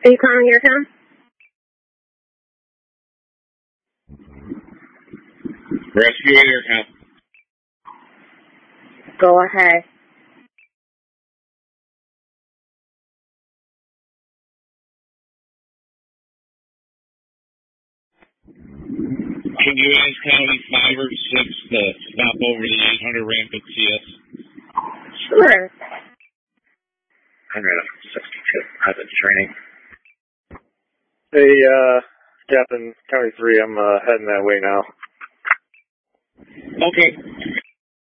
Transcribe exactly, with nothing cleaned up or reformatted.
Are you calling your account? Rescue your account. Go ahead. Can you ask County five or six to stop over the eight hundred ramp at C S? Sure. one hundred sixty-two. How's it training? Hey, uh, Captain, County three, I'm uh, heading that way now. Okay.